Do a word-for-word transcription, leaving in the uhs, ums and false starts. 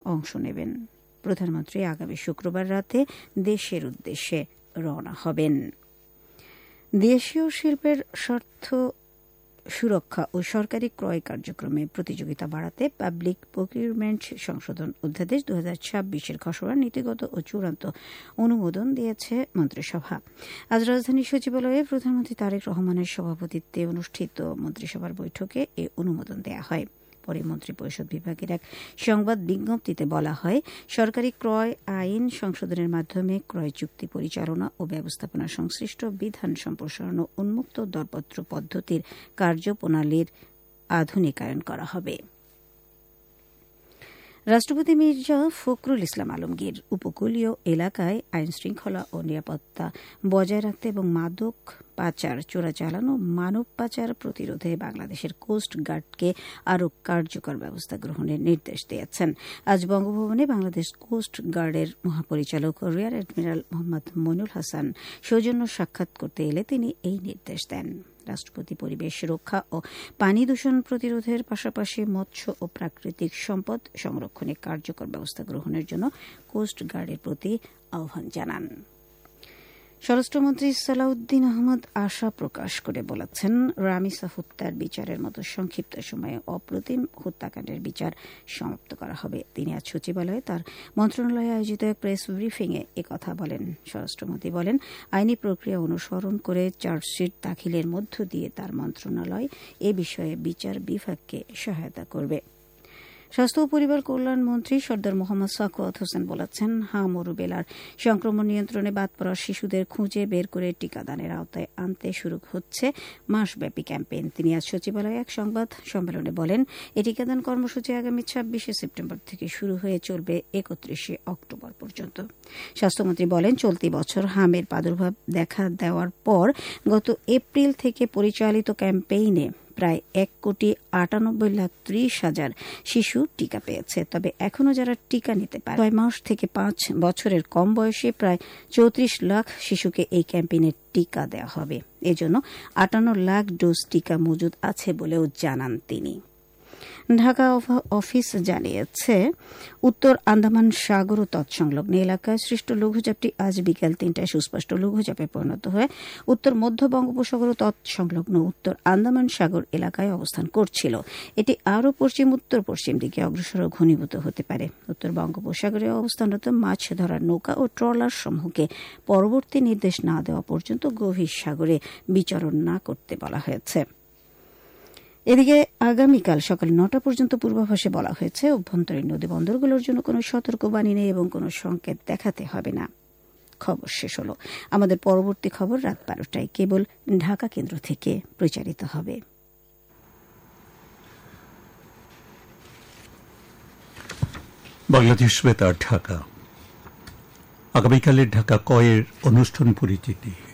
অংশ নেবেন। প্রধানমন্ত্রী আগামী শুক্রবার রাতে দেশের উদ্দেশ্যে রওনা হবেন। দেশীয় শিল্পের স্বার্থ সুরক্ষা ও সরকারি ক্রয় কার্যক্রমে প্রতিযোগিতা বাড়াতে পাবলিক প্রকিউরমেন্ট সংশোধন অধ্যাদেশ দু হাজার ছাব্বিশের খসড়া নীতিগত ও চূড়ান্ত অনুমোদন দিয়েছে মন্ত্রিসভা। আজ রাজধানীর সচিবালয়ে প্রধানমন্ত্রী তারেক রহমানের সভাপতিত্বে অনুষ্ঠিত মন্ত্রিসভার বৈঠকে এ অনুমোদন দেওয়া হয়। পরে মন্ত্রিপরিষদ বিভাগের এক সংবাদ বিজ্ঞপ্তিতে বলা হয়, সরকারি ক্রয় আইন সংশোধনের মাধ্যমে ক্রয় চুক্তি পরিচালনা ও ব্যবস্থাপনা সংশ্লিষ্ট বিধান সম্প্রসারণ ও উন্মুক্ত দরপত্র পদ্ধতির কার্যপ্রণালীর আধুনিকায়ন করা হবে। রাষ্ট্রপতি মির্জা ফখরুল ইসলাম আলমগীর উপকূলীয় এলাকায় আইন শৃঙ্খলা ও নিরাপত্তা বজায় রাখতে এবং মাদক পাচার, চোরাচালান ও মানব পাচার প্রতিরোধে বাংলাদেশের কোস্ট গার্ডকে আরও কার্যকর ব্যবস্থা গ্রহণের নির্দেশ দিয়েছেন। আজ বঙ্গভবনে বাংলাদেশ কোস্ট গার্ডের মহাপরিচালক রিয়ার অ্যাডমিরাল মোহাম্মদ মইনুল হাসান সৌজন্য সাক্ষাৎ করতে এলে তিনি এই নির্দেশ দেন। রাষ্ট্রপতি পরিবেশ রক্ষা ও পানি দূষণ প্রতিরোধের পাশাপাশি মৎস্য ও প্রাকৃতিক সম্পদ সংরক্ষণে কার্যকর ব্যবস্থা গ্রহণের জন্য কোস্ট গার্ডের প্রতি আহ্বান জানান। স্বরাষ্ট্রমন্ত্রী সালাউদ্দিন আহমদ আশা প্রকাশ করে বলেছেন, রামিসা হত্যার বিচারের মতো সংক্ষিপ্ত সময়ে অপ্রতিম হত্যাকাণ্ডের বিচার সমাপ্ত করা হবে। তিনি আজ সচিবালয়ে তার মন্ত্রণালয়ে আয়োজিত এক প্রেস ব্রিফিংয়ে একথা বলেন। স্বরাষ্ট্রমন্ত্রী বলেন, আইনি প্রক্রিয়া অনুসরণ করে চার্জশিট দাখিলের মধ্য দিয়ে তার মন্ত্রণালয় এ বিষয়ে বিচার বিভাগকে সহায়তা করবে। স্বাস্থ্য ও পরিবার কল্যাণ মন্ত্রী সর্দার মোহাম্মদ সাখাওয়াত হোসেন বলেছেন, হাম ও রুবেলার সংক্রমণ নিয়ন্ত্রণে বাদ পড়া শিশুদের খুঁজে বের করে টিকাদানের আওতায় আনতে শুরু হচ্ছে মাসব্যাপী ক্যাম্পেইন। তিনি আজ সচিবালয়ে এক সংবাদ সম্মেলনে বলেন, এই টিকাদান কর্মসূচি আগামী ছাব্বিশে সেপ্টেম্বর থেকে শুরু হয়ে চলবে একত্রিশে অক্টোবর পর্যন্ত। স্বাস্থ্যমন্ত্রী বলেন, চলতি বছর হামের প্রাদুর্ভাব দেখা দেওয়ার পর গত এপ্রিল থেকে পরিচালিত ক্যাম্পেইনে প্রায় এক কোটি আটানব্বই লাখ ত্রিশ হাজার শিশু টিকা পেয়েছে। তবে এখনও যারা টিকা নিতে পারে, ছয় মাস থেকে পাঁচ বছরের কম বয়সে প্রায় চৌত্রিশ লাখ শিশুকে এই ক্যাম্পেইনে টিকা দেওয়া হবে। এজন্য আটান্ন লাখ ডোজ টিকা মজুদ আছে বলেও জানান তিনি। ঢাকা অফিস জানিয়েছে, উত্তর আন্দামান সাগর ও তৎসংলগ্ন এলাকায় সৃষ্ট লঘুচাপটি আজ বিকেল তিনটায় সুস্পষ্ট লঘুচাপে পরিণত হয়ে উত্তর মধ্য বঙ্গোপসাগর ও তৎসংলগ্ন উত্তর আন্দামান সাগর এলাকায় অবস্থান করছিল। এটি আরও পশ্চিম উত্তর পশ্চিম দিকে অগ্রসর ও ঘনীভূত হতে পারে। উত্তর বঙ্গোপসাগরে অবস্থানরত মাছ ধরার নৌকা ও ট্রলার সমূহকে পরবর্তী নির্দেশ না দেওয়া পর্যন্ত গভীর সাগরে বিচরণ না করতে বলা হয়েছে। এদিকে আগামীকাল সকাল নটা পর্যন্ত পূর্বাভাসে বলা হয়েছে, অভ্যন্তরীণ নদী বন্দরগুলোর জন্য কোনো সতর্কবাণী নেই এবং কোনো সংকেত দেখাতে হবে না। খবর শেষ হল। আমাদের পরবর্তী খবর রাত বারোটায় কেবল ঢাকা কেন্দ্র থেকে প্রচারিত হবে। বাংলাদেশ বেতার ঢাকা। আগামীকালের ঢাকা কয়ের অনুষ্ঠান পরিচিতি।